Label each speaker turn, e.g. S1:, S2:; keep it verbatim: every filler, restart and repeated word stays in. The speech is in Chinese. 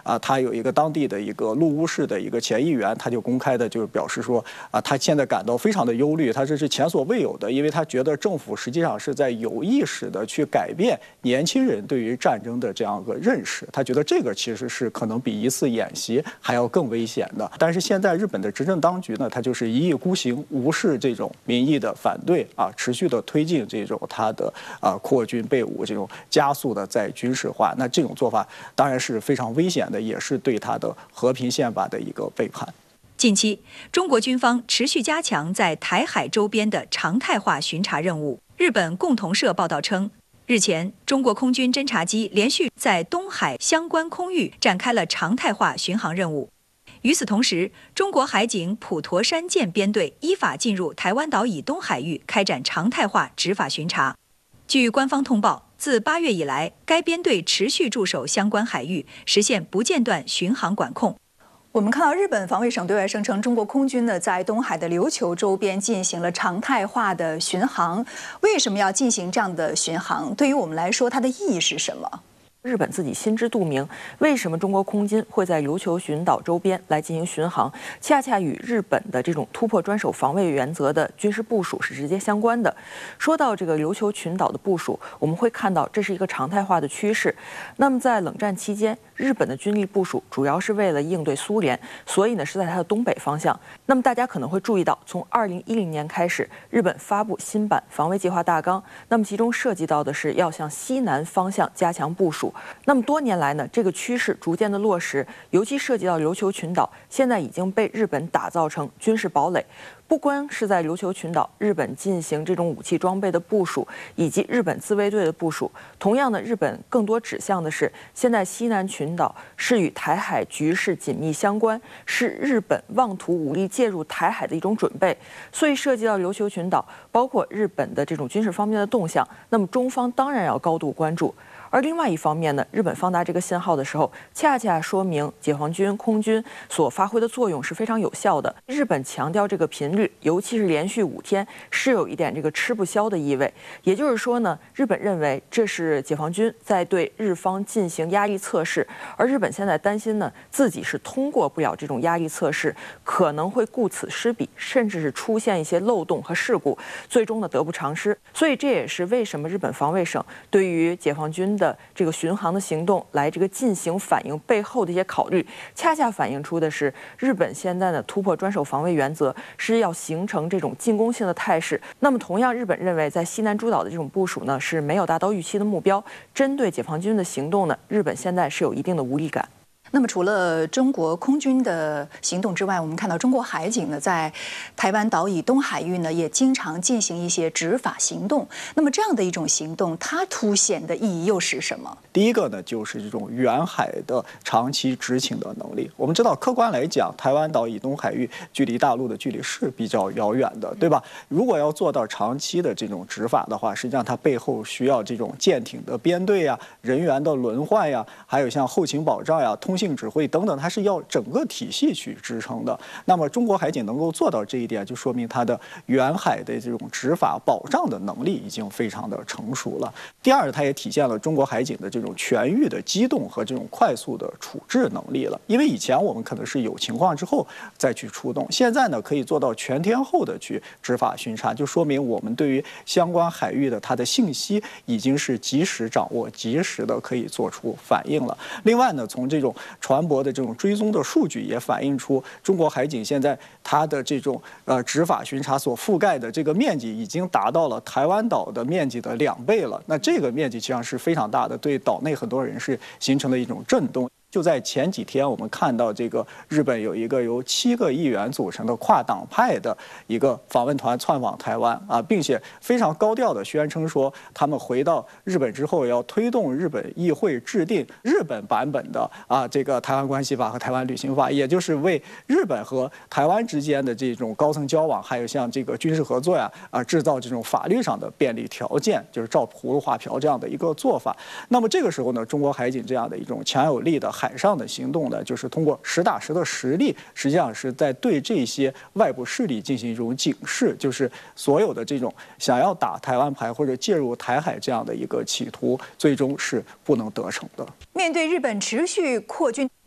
S1: 啊，他有一个当地的一个陆乌市的一个前议员，他就公开的就是表示说啊，他现在感到非常的忧虑，他这是前所未有的，因为他觉得政府实际上是在有意识的去改变年轻人对于战争的这样一个认识，他觉得这个其实是可能比一次演习还要更危险的。但是现在日本的执政当局呢，他就是一意孤行，无视这种民意的反对啊，持续的推进这种他的啊扩军备武，这种加速的在军事化。那这种做法当然是非常危险的，也是对他的和平宪法的一个背叛。
S2: 近期，中国军方持续加强在台海周边的常态化巡查任务。日本共同社报道称，日前，中国空军侦察机连续在东海相关空域展开了常态化巡航任务。与此同时，中国海警普陀山舰编队依法进入台湾岛以东海域开展常态化执法巡查。据官方通报，自八月以来，该编队持续驻守相关海域，实现不间断巡航管控。
S3: 我们看到日本防卫省对外声称，中国空军呢在东海的琉球周边进行了常态化的巡航。为什么要进行这样的巡航？对于我们来说，它的意义是什么？
S4: 日本自己心知肚明，为什么中国空军会在琉球群岛周边来进行巡航，恰恰与日本的这种突破专守防卫原则的军事部署是直接相关的。说到这个琉球群岛的部署，我们会看到这是一个常态化的趋势。那么在冷战期间，日本的军力部署主要是为了应对苏联，所以呢是在它的东北方向。那么大家可能会注意到，从二零一零年开始，日本发布新版防卫计划大纲，那么其中涉及到的是要向西南方向加强部署。那么多年来呢，这个趋势逐渐的落实，尤其涉及到琉球群岛，现在已经被日本打造成军事堡垒。不光是在琉球群岛，日本进行这种武器装备的部署，以及日本自卫队的部署。同样的，日本更多指向的是，现在西南群岛是与台海局势紧密相关，是日本妄图武力介入台海的一种准备。所以涉及到琉球群岛，包括日本的这种军事方面的动向，那么中方当然要高度关注。而另外一方面呢，日本放大这个信号的时候，恰恰说明解放军空军所发挥的作用是非常有效的。日本强调这个频率，尤其是连续五天，是有一点这个吃不消的意味。也就是说呢，日本认为这是解放军在对日方进行压力测试，而日本现在担心呢，自己是通过不了这种压力测试，可能会顾此失彼，甚至是出现一些漏洞和事故，最终呢得不偿失。所以这也是为什么日本防卫省对于解放军的这个巡航的行动来这个进行反应背后的一些考虑，恰恰反映出的是日本现在呢突破专守防卫原则，是要形成这种进攻性的态势。那么同样，日本认为在西南诸岛的这种部署呢是没有达到预期的目标，针对解放军的行动呢，日本现在是有一定的无力感。
S3: 那么，除了中国空军的行动之外，我们看到中国海警呢，在台湾岛以东海域呢，也经常进行一些执法行动。那么，这样的一种行动，它凸显的意义又是什么？
S1: 第一个呢，就是这种远海的长期执勤的能力。我们知道，客观来讲，台湾岛以东海域距离大陆的距离是比较遥远的，对吧？如果要做到长期的这种执法的话，实际上它背后需要这种舰艇的编队呀、人员的轮换呀，还有像后勤保障呀、通性指挥等等，它是要整个体系去支撑的。那么中国海警能够做到这一点，就说明它的远海的这种执法保障的能力已经非常的成熟了。第二，它也体现了中国海警的这种全域的机动和这种快速的处置能力了。因为以前我们可能是有情况之后再去出动，现在呢可以做到全天候的去执法巡查，就说明我们对于相关海域的它的信息已经是及时掌握、及时的可以做出反应了。另外呢，从这种船舶的这种追踪的数据也反映出，中国海警现在它的这种呃执法巡查所覆盖的这个面积已经达到了台湾岛的面积的两倍了。那这个面积实际上是非常大的，对岛内很多人是形成了一种震动。就在前几天，我们看到这个日本有一个由七个议员组成的跨党派的一个访问团窜访台湾啊，并且非常高调的宣称说，他们回到日本之后要推动日本议会制定日本版本的啊这个台湾关系法和台湾旅行法，也就是为日本和台湾之间的这种高层交往，还有像这个军事合作呀啊制造这种法律上的便利条件，就是照葫芦画瓢这样的一个做法。那么这个时候呢，中国海警这样的一种强有力的海上的行动呢，就是通过实打实的实力，实际上是在对这些外部势力进行一种警示，就是所有的这种想要打台湾牌或者介入台海这样的一个企图，最终是不能得逞的。
S3: 面对日本持续扩军。